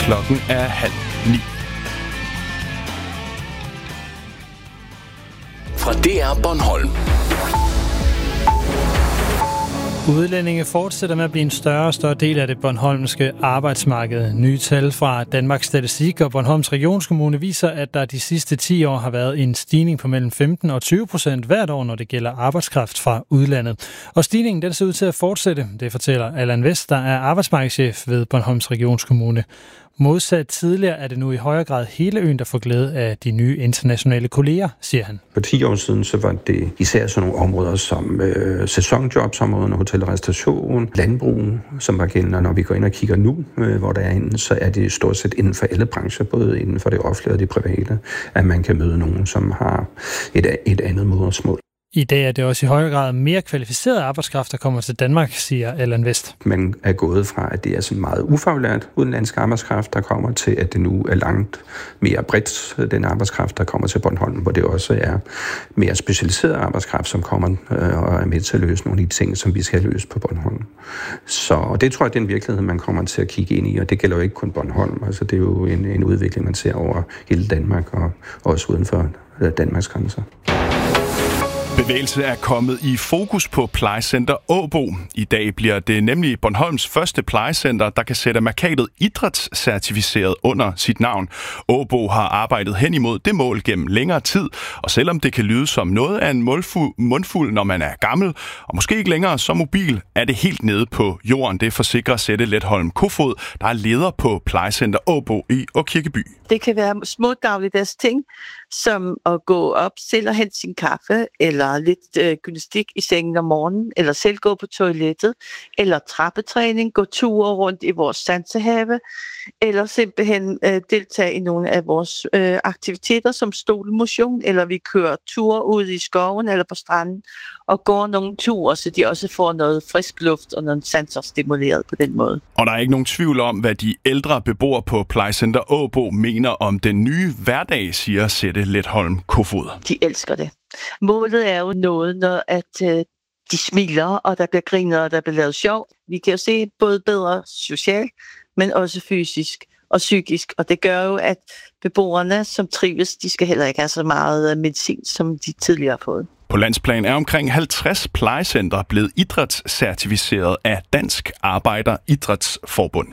Klokken er 8:30. Fra DR Bornholm. Udlændinge fortsætter med at blive en større og større del af det bornholmske arbejdsmarked. Nye tal fra Danmarks Statistik og Bornholms Regionskommune viser, at der de sidste 10 år har været en stigning på mellem 15% og 20% hvert år, når det gælder arbejdskraft fra udlandet. Og stigningen den ser ud til at fortsætte, det fortæller Allan West, der er arbejdsmarkedschef ved Bornholms Regionskommune. Modsat tidligere er det nu i højere grad hele øen, der får glæde af de nye internationale kolleger, siger han. For 10 år siden så var det især sådan nogle områder som sæsonjobsområderne, hotel og restauration, landbrug, som var gældende. Når vi går ind og kigger nu, hvor der er inde, så er det stort set inden for alle brancher, både inden for det offentlige og det private, at man kan møde nogen, som har et andet modersmål. I dag er det også i højere grad mere kvalificeret arbejdskraft, der kommer til Danmark, siger Allan West. Man er gået fra, at det er sådan meget ufaglært udenlandsk arbejdskraft, der kommer til, at det nu er langt mere bredt, den arbejdskraft, der kommer til Bornholm, hvor det også er mere specialiseret arbejdskraft, som kommer og er med til at løse nogle af de ting, som vi skal løse på Bornholm. Så det tror jeg, det er en virkelighed, man kommer til at kigge ind i, og det gælder jo ikke kun Bornholm. Altså, det er jo en udvikling, man ser over hele Danmark og også uden for Danmarks grænser. Bevægelse er kommet i fokus på plejecenter Åbo. I dag bliver det nemlig Bornholms første plejecenter, der kan sætte mærkatet idrætscertificeret under sit navn. Åbo har arbejdet hen imod det mål gennem længere tid, og selvom det kan lyde som noget af en mundfuld, når man er gammel, og måske ikke længere så mobil, er det helt nede på jorden. Det forsikrer Sette Letholm Kofod, der er leder på plejecenter Åbo i Åkirkeby. Det kan være små dagligdags ting, som at gå op selv og hente sin kaffe, eller lidt gymnastik i sengen om morgenen, eller selv gå på toilettet, eller trappetræning, gå ture rundt i vores sansehave, eller simpelthen deltage i nogle af vores aktiviteter som stolmotion, eller vi kører ture ud i skoven eller på stranden og går nogle ture, så de også får noget frisk luft og nogle sanser stimuleret på den måde. Og der er ikke nogen tvivl om, hvad de ældre beboere på plejecenter Åbo mener om den nye hverdag, siger Sette Letholm Kofod. De elsker det. Målet er jo noget, når at de smiler, og der bliver grinet, og der bliver lavet sjov. Vi kan jo se både bedre socialt, men også fysisk og psykisk. Og det gør jo, at beboerne, som trives, de skal heller ikke have så meget medicin, som de tidligere har fået. På landsplan er omkring 50 plejecentre blevet idrætscertificeret af Dansk Arbejderidrætsforbund.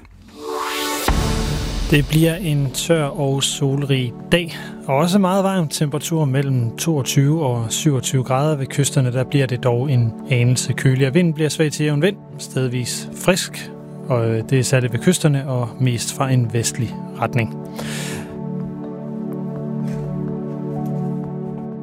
Det bliver en tør og solrig dag, og også meget varm temperatur mellem 22 og 27 grader. Ved kysterne der bliver det dog en anelse køligere. Vinden bliver svag til jævn vind, stedvis frisk, og det er særligt ved kysterne og mest fra en vestlig retning.